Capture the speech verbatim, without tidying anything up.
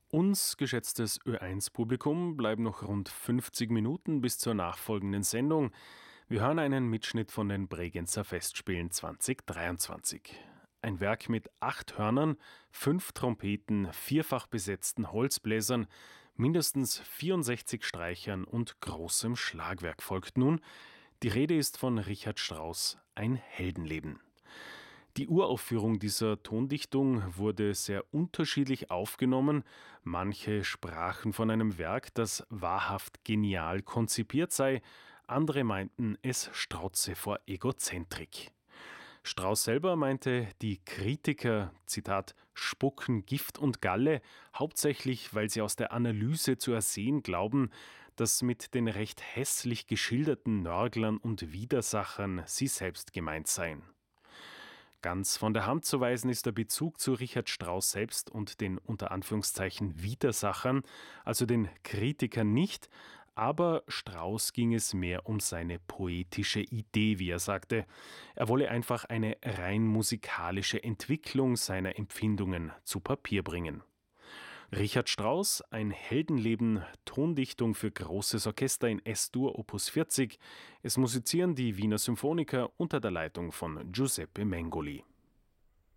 Uns, geschätztes Ö eins Publikum, bleiben noch rund fünfzig Minuten bis zur nachfolgenden Sendung. Wir hören einen Mitschnitt von den Bregenzer Festspielen zwanzig dreiundzwanzig. Ein Werk mit acht Hörnern, fünf Trompeten, vierfach besetzten Holzbläsern, mindestens vierundsechzig Streichern und großem Schlagwerk folgt nun. Die Rede ist von Richard Strauss, Ein Heldenleben. Die Uraufführung dieser Tondichtung wurde sehr unterschiedlich aufgenommen. Manche sprachen von einem Werk, das wahrhaft genial konzipiert sei, andere meinten, es strotze vor Egozentrik. Strauss selber meinte, die Kritiker, Zitat, spucken Gift und Galle, hauptsächlich, weil sie aus der Analyse zu ersehen glauben, dass mit den recht hässlich geschilderten Nörglern und Widersachern sie selbst gemeint seien. Ganz von der Hand zu weisen ist der Bezug zu Richard Strauss selbst und den unter Anführungszeichen Widersachern, also den Kritikern nicht, aber Strauss ging es mehr um seine poetische Idee, wie er sagte. Er wolle einfach eine rein musikalische Entwicklung seiner Empfindungen zu Papier bringen. Richard Strauss, Ein Heldenleben, Tondichtung für großes Orchester in Es-Dur Opus vierzig. Es musizieren die Wiener Symphoniker unter der Leitung von Giuseppe Mengoli.